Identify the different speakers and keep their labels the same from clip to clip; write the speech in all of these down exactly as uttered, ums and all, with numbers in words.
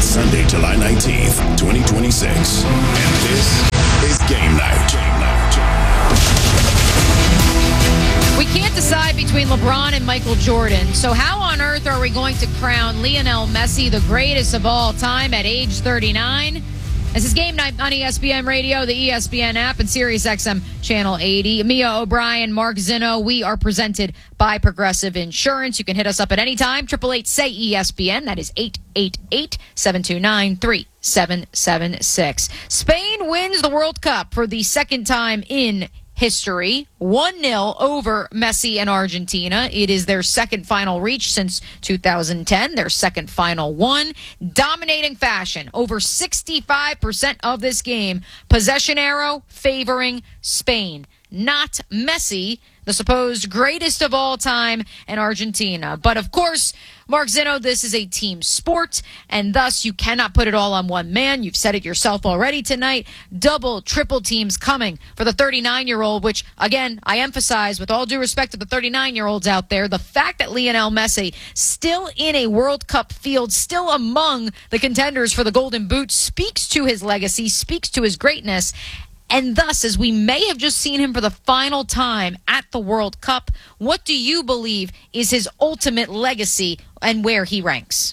Speaker 1: Sunday, July nineteenth, twenty twenty-six. And this is Game Night. Game Night.
Speaker 2: We can't decide between LeBron and Michael Jordan. So how on earth are we going to crown Lionel Messi the greatest of all time at age thirty-nine? This is Game Night on E S P N Radio, the E S P N app, and Sirius X M Channel eighty. Mia O'Brien, Mark Zinno. We are presented by Progressive Insurance. You can hit us up at any time. eight eight eight, S A Y, E S P N. That is eight eight eight, seven two nine, three seven seven six. Spain wins the World Cup for the second time in history, one nil over Messi and Argentina. It is their second final reach since two thousand ten, their second final one. Dominating fashion, over sixty-five percent of this game, possession arrow favoring Spain. Not Messi, the supposed greatest of all time, in Argentina. But of course, Mark Zinno, this is a team sport, and thus you cannot put it all on one man. You've said it yourself already tonight. Double, triple teams coming for the thirty-nine-year-old, which, again, I emphasize, with all due respect to the thirty-nine-year-olds out there, the fact that Lionel Messi still in a World Cup field, still among the contenders for the Golden Boot, speaks to his legacy, speaks to his greatness. And thus, as we may have just seen him for the final time at the World Cup, what do you believe is his ultimate legacy and where he ranks?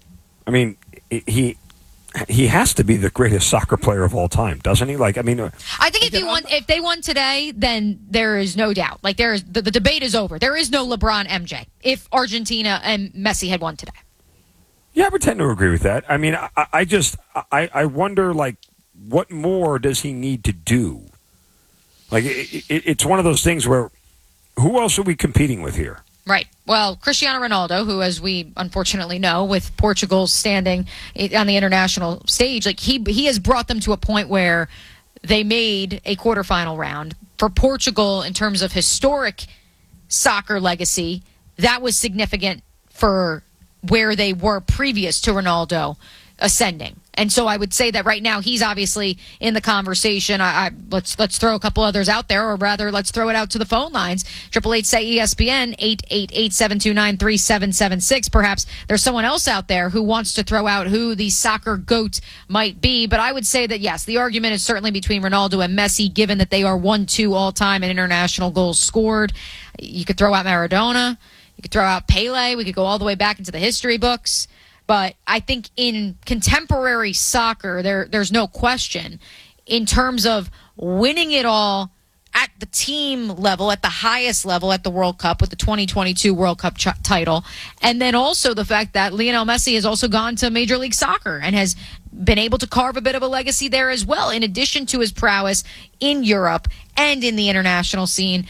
Speaker 3: I mean, he he has to be the greatest soccer player of all time, doesn't he? Like, I mean,
Speaker 2: I think if he won, if they won today, then there is no doubt. Like, there is the, the debate is over. There is no LeBron M J if Argentina and Messi had won today.
Speaker 3: Yeah, I would tend to agree with that. I mean, I, I just I, I wonder, like, what more does he need to do? Like, it, it, it's one of those things where who else are we competing with here?
Speaker 2: Right. Well, Cristiano Ronaldo, who, as we unfortunately know, with Portugal's standing on the international stage, like he he has brought them to a point where they made a quarterfinal round. For Portugal, in terms of historic soccer legacy, that was significant for where they were previous to Ronaldo ascending. And so I would say that right now he's obviously in the conversation. I, I let's let's throw a couple others out there, or rather, let's throw it out to the phone lines. Triple eight say E S P N eight eight eight seven two nine three seven seven six. Perhaps there's someone else out there who wants to throw out who the soccer GOAT might be. But I would say that yes, the argument is certainly between Ronaldo and Messi, given that they are one two all time in international goals scored. You could throw out Maradona. You could throw out Pele. We could go all the way back into the history books. But I think in contemporary soccer, there there's no question in terms of winning it all at the team level, at the highest level at the World Cup with the twenty twenty-two World Cup ch- title. And then also the fact that Lionel Messi has also gone to Major League Soccer and has been able to carve a bit of a legacy there as well, in addition to his prowess in Europe and in the international scene.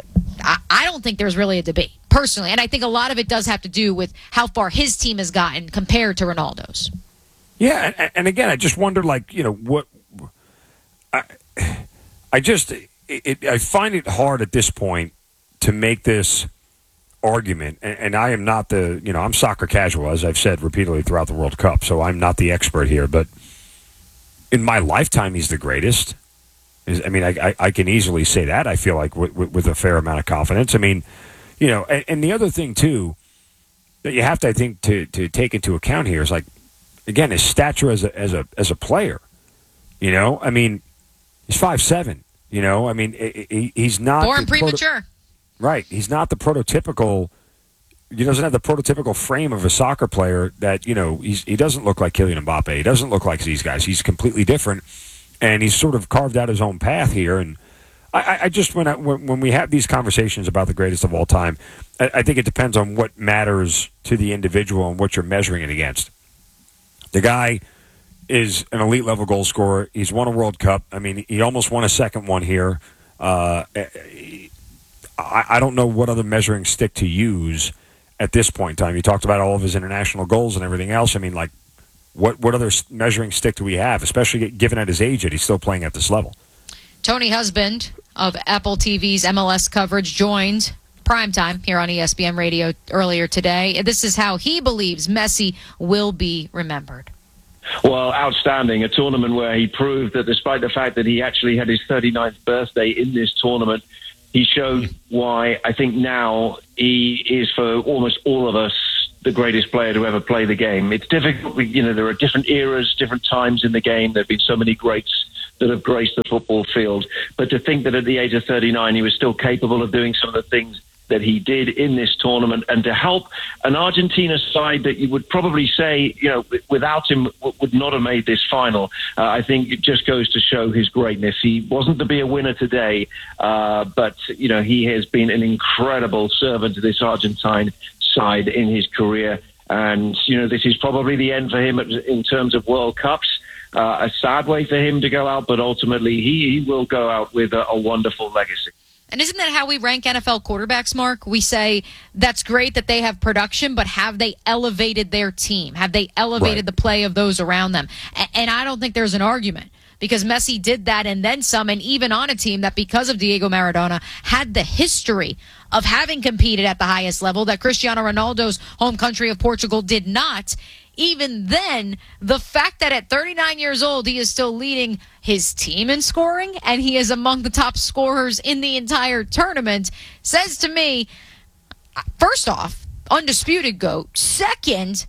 Speaker 2: I don't think there's really a debate, personally. And I think a lot of it does have to do with how far his team has gotten compared to Ronaldo's.
Speaker 3: Yeah, and, and again, I just wonder, like, you know, what... I, I just... It, I find it hard at this point to make this argument, and, and I am not the... You know, I'm soccer casual, as I've said repeatedly throughout the World Cup, so I'm not the expert here, but in my lifetime, he's the greatest. I mean, I, I, I can easily say that, I feel like, with, with a fair amount of confidence. I mean, you know, and, and the other thing, too, that you have to, I think, to, to take into account here is, like, again, his stature as a, as a, as a player. You know, I mean, he's five seven, you know, I mean, he, he's not...
Speaker 2: Born premature.
Speaker 3: Proto- right. He's not the prototypical... He doesn't have the prototypical frame of a soccer player that, you know, he's, he doesn't look like Kylian Mbappe. He doesn't look like these guys. He's completely different. And he's sort of carved out his own path here. And I, I just, when, I, when when we have these conversations about the greatest of all time, I, I think it depends on what matters to the individual and what you're measuring it against. The guy is an elite level goal scorer. He's won a World Cup. I mean, he almost won a second one here. Uh, I, I don't know what other measuring stick to use at this point in time. You talked about all of his international goals and everything else. I mean, like, What what other measuring stick do we have, especially given at his age that he's still playing at this level?
Speaker 2: Tony Husband of Apple T V's M L S coverage joined Primetime here on E S P N Radio earlier today. This is how he believes Messi will be remembered.
Speaker 4: Well, outstanding. A tournament where he proved that despite the fact that he actually had his thirty-ninth birthday in this tournament, he showed why I think now he is, for almost all of us, the greatest player to ever play the game. It's difficult. You know, there are different eras, different times in the game. There have been so many greats that have graced the football field. But to think that at the age of thirty-nine, he was still capable of doing some of the things that he did in this tournament, and to help an Argentina side that you would probably say, you know, without him would not have made this final. Uh, I think it just goes to show his greatness. He wasn't to be a winner today, uh, but, you know, he has been an incredible servant to this Argentine side in his career. And, you know, this is probably the end for him in terms of World Cups. Uh, a sad way for him to go out, but ultimately he, he will go out with a, a wonderful legacy.
Speaker 2: And isn't that how we rank N F L quarterbacks, Mark? We say that's great that they have production, but have they elevated their team? Have they elevated
Speaker 3: Right.
Speaker 2: the play of those around them? And, and I don't think there's an argument, because Messi did that and then some, and even on a team that, because of Diego Maradona, had the history of having competed at the highest level that Cristiano Ronaldo's home country of Portugal did not. Even then, the fact that at thirty-nine years old, he is still leading his team in scoring and he is among the top scorers in the entire tournament says to me, first off, undisputed GOAT. Second,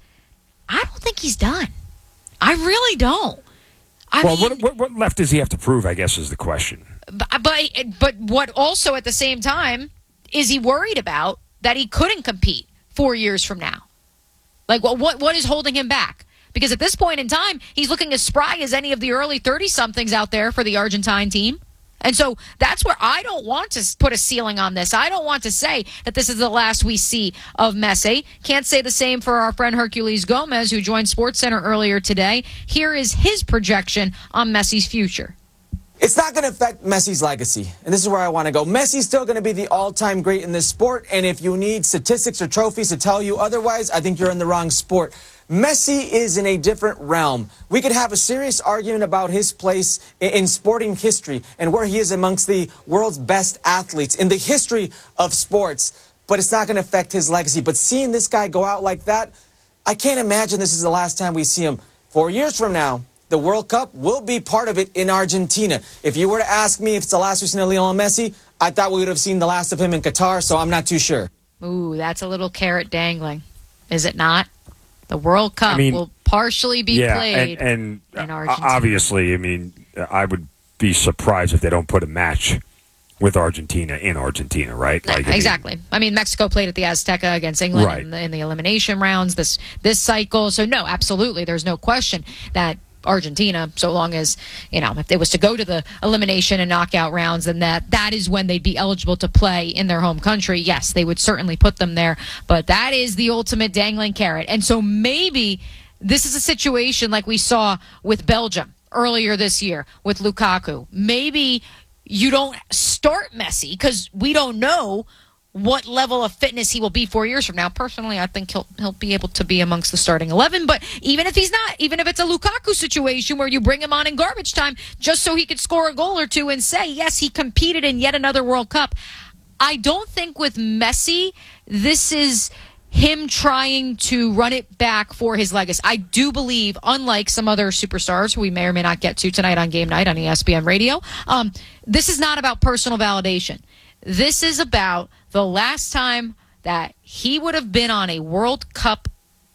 Speaker 2: I don't think he's done. I really don't. I
Speaker 3: well,
Speaker 2: mean,
Speaker 3: what, what, what left does he have to prove, I guess, is the question.
Speaker 2: But, but but what also at the same time is he worried about that he couldn't compete four years from now? Like, what what what is holding him back? Because at this point in time, he's looking as spry as any of the early thirty-somethings out there for the Argentine team. And so that's where I don't want to put a ceiling on this. I don't want to say that this is the last we see of Messi. Can't say the same for our friend Herculez Gomez, who joined SportsCenter earlier today. Here is his projection on Messi's future.
Speaker 5: It's not going to affect Messi's legacy, and this is where I want to go. Messi's still going to be the all-time great in this sport, and if you need statistics or trophies to tell you otherwise, I think you're in the wrong sport. Messi is in a different realm. We could have a serious argument about his place in sporting history and where he is amongst the world's best athletes in the history of sports, but it's not going to affect his legacy. But seeing this guy go out like that, I can't imagine this is the last time we see him. Four years from now, the World Cup will be part of it in Argentina. If you were to ask me if it's the last we've seen of Lionel Messi, I thought we would have seen the last of him in Qatar, so I'm not too sure.
Speaker 2: Ooh, that's a little carrot dangling, is it not? The World Cup
Speaker 3: I mean,
Speaker 2: will partially be
Speaker 3: yeah,
Speaker 2: played
Speaker 3: and, and
Speaker 2: in
Speaker 3: uh,
Speaker 2: Argentina.
Speaker 3: obviously, I mean, I would be surprised if they don't put a match with Argentina in Argentina, right? Like, I
Speaker 2: exactly.
Speaker 3: mean,
Speaker 2: I mean, Mexico played at the Azteca against England
Speaker 3: Right.
Speaker 2: in, the, in the elimination rounds this this cycle. So, no, absolutely. There's no question that Argentina, so long as, you know, if it was to go to the elimination and knockout rounds, then that that is when they'd be eligible to play in their home country. Yes, they would certainly put them there, but that is the ultimate dangling carrot. And so maybe this is a situation like we saw with Belgium earlier this year with Lukaku. Maybe you don't start Messi because we don't know what level of fitness he will be four years from now. Personally, I think he'll he'll be able to be amongst the starting eleven. But even if he's not, even if it's a Lukaku situation where you bring him on in garbage time just so he could score a goal or two and say, yes, he competed in yet another World Cup, I don't think with Messi, this is him trying to run it back for his legacy. I do believe, unlike some other superstars who we may or may not get to tonight on Game Night on E S P N Radio, um, this is not about personal validation. This is about the last time that he would have been on a World Cup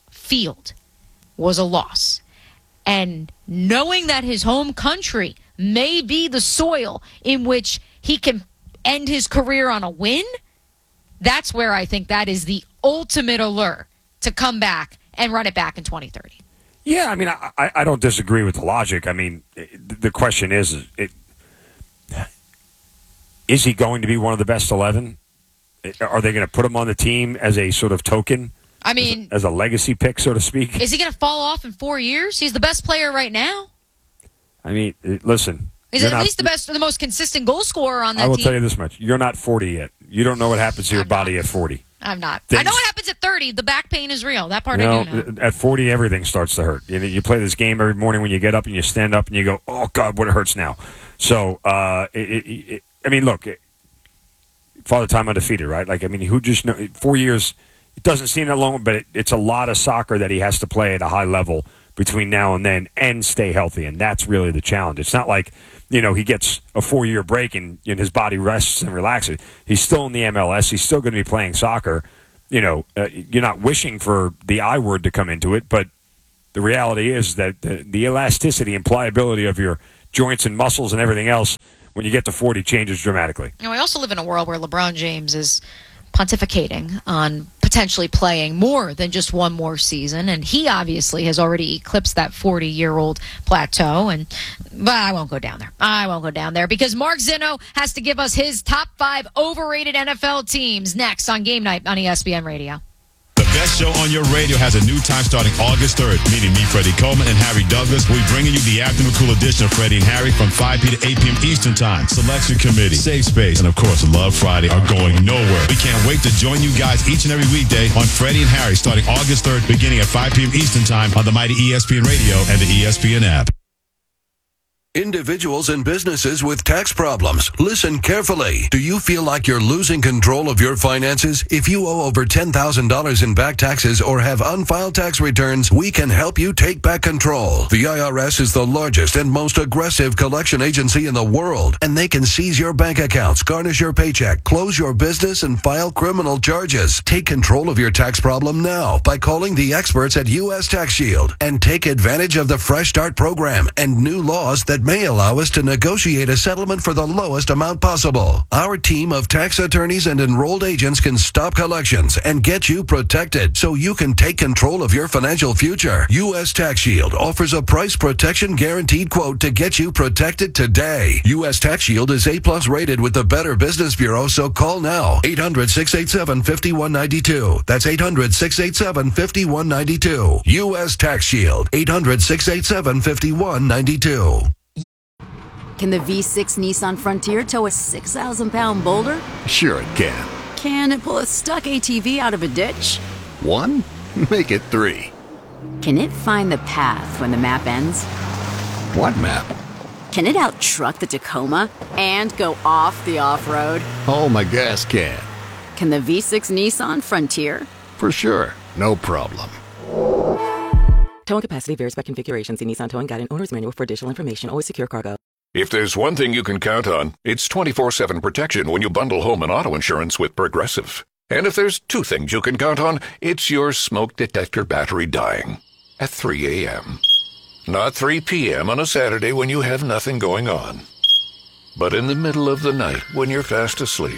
Speaker 2: field was a loss. And knowing that his home country may be the soil in which he can end his career on a win, that's where I think that is the ultimate allure to come back and run it back in twenty thirty.
Speaker 3: yeah, I mean, I, I I don't disagree with the logic. I mean, it, the question is, is it, is he going to be one of the best eleven? Are they going to put him on the team as a sort of token?
Speaker 2: I mean,
Speaker 3: as a, as a legacy pick, so to speak?
Speaker 2: Is he going to fall off in four years? He's the best player right now.
Speaker 3: I mean, listen.
Speaker 2: He's at not, least the best, the most consistent goal scorer on that team.
Speaker 3: I will team. tell you this much. You're not forty yet. You don't know what happens to your
Speaker 2: I'm
Speaker 3: body
Speaker 2: not.
Speaker 3: at forty.
Speaker 2: I'm not.
Speaker 3: Things,
Speaker 2: I know what happens at thirty. The back pain is real. That part
Speaker 3: you know,
Speaker 2: I do know.
Speaker 3: At forty, everything starts to hurt. You know, you play this game every morning when you get up and you stand up and you go, oh, God, what it hurts now. So, uh, it, it, it, I mean, look, it, Father Time undefeated, right? Like, I mean, who just know, four years, it doesn't seem that long, but it, it's a lot of soccer that he has to play at a high level between now and then and stay healthy, and that's really the challenge. It's not like, you know, he gets a four-year break and, and his body rests and relaxes. He's still in the M L S. He's still going to be playing soccer. you know, uh, you're not wishing for the I word to come into it, but the reality is that the, the elasticity and pliability of your joints and muscles and everything else, when you get to forty, changes dramatically.
Speaker 2: You know, we also live in a world where LeBron James is pontificating on potentially playing more than just one more season, and he obviously has already eclipsed that forty-year-old plateau. And but I won't go down there. I won't go down there because Mark Zinno has to give us his top five overrated N F L teams next on Game Night on E S P N Radio.
Speaker 1: The best show on your radio has a new time starting August third. Meeting me, Freddie Coleman, and Harry Douglas. We'll be bringing you the afternoon cool edition of Freddie and Harry from five p.m. to eight p.m. Eastern Time. Selection Committee, Safe Space, and of course, Love Friday are going nowhere. We can't wait to join you guys each and every weekday on Freddie and Harry starting August third, beginning at five p.m. Eastern Time on the mighty E S P N Radio and the E S P N app.
Speaker 6: Individuals and businesses with tax problems, listen carefully. Do you feel like you're losing control of your finances? If you owe over ten thousand dollars in back taxes or have unfiled tax returns, we can help you take back control. The I R S is the largest and most aggressive collection agency in the world, and they can seize your bank accounts, garnish your paycheck, close your business, and file criminal charges. Take control of your tax problem now by calling the experts at U S Tax Shield and take advantage of the Fresh Start program and new laws that may allow us to negotiate a settlement for the lowest amount possible. Our team of tax attorneys and enrolled agents can stop collections and get you protected so you can take control of your financial future. U S Tax Shield offers a price protection guaranteed quote to get you protected today. U S Tax Shield is A plus rated with the Better Business Bureau, so call now. eight hundred, six eight seven, five one nine two. That's eight hundred, six eight seven, five one nine two. U S Tax Shield, eight hundred, six eight seven, five one nine two.
Speaker 7: Can the V six Nissan Frontier tow a six thousand pound boulder?
Speaker 8: Sure it can.
Speaker 7: Can it pull a stuck A T V out of a ditch?
Speaker 8: One? Make it three.
Speaker 7: Can it find the path when the map ends?
Speaker 8: What map?
Speaker 7: Can it out-truck the Tacoma and go off the off-road?
Speaker 8: Oh, my gas can.
Speaker 7: Can the V six Nissan Frontier?
Speaker 8: For sure. No problem.
Speaker 9: Towing capacity varies by configuration. See Nissan Towing Guide and Owner's Manual for additional information. Always secure cargo.
Speaker 10: If there's one thing you can count on, it's twenty-four seven protection when you bundle home and auto insurance with Progressive. And if there's two things you can count on, it's your smoke detector battery dying at three a.m. Not three p.m. on a Saturday when you have nothing going on, but in the middle of the night when you're fast asleep.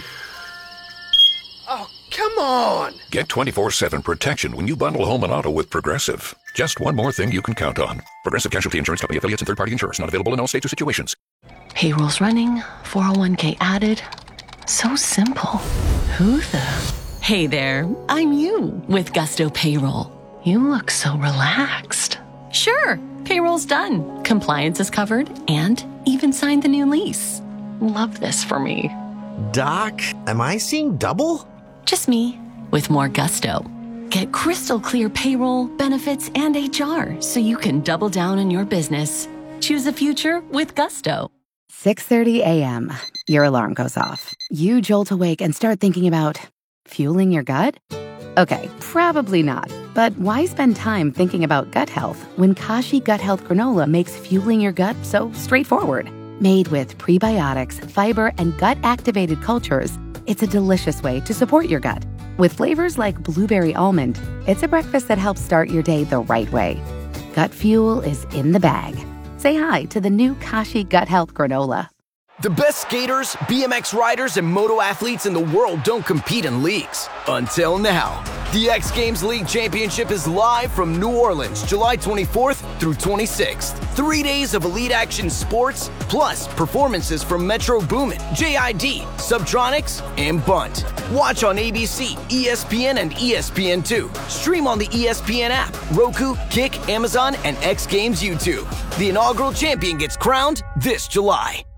Speaker 11: Oh, come on!
Speaker 10: Get twenty-four seven protection when you bundle home and auto with Progressive. Just one more thing you can count on. Progressive Casualty Insurance Company affiliates and third-party insurers. Not available in all states or situations.
Speaker 12: Payroll's running, four oh one k added. So simple. Who the? Hey there, I'm you with Gusto Payroll. You look so relaxed. Sure, payroll's done. Compliance is covered and even signed the new lease. Love this for me.
Speaker 11: Doc, am I seeing double?
Speaker 12: Just me with more gusto. Get crystal clear payroll, benefits, and H R so you can double down on your business. Choose a future with Gusto.
Speaker 13: six thirty a.m. Your alarm goes off. You jolt awake and start thinking about fueling your gut? Okay, probably not. But why spend time thinking about gut health when Kashi Gut Health Granola makes fueling your gut so straightforward? Made with prebiotics, fiber, and gut-activated cultures, it's a delicious way to support your gut. With flavors like blueberry almond, it's a breakfast that helps start your day the right way. Gut fuel is in the bag. Say hi to the new Kashi Gut Health Granola.
Speaker 14: The best skaters, B M X riders, and moto athletes in the world don't compete in leagues. Until now. The X Games League Championship is live from New Orleans, July twenty-fourth through twenty-sixth. Three days of elite action sports, plus performances from Metro Boomin, J I D, Subtronics, and Bunt. Watch on A B C, E S P N, and E S P N two. Stream on the E S P N app, Roku, Kick, Amazon, and X Games YouTube. The inaugural champion gets crowned this July.